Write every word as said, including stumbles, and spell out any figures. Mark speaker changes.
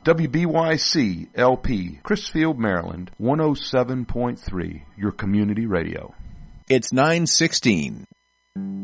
Speaker 1: W B Y C L P, Chrisfield, Maryland, one oh seven point three, your community radio.
Speaker 2: It's nine sixteen.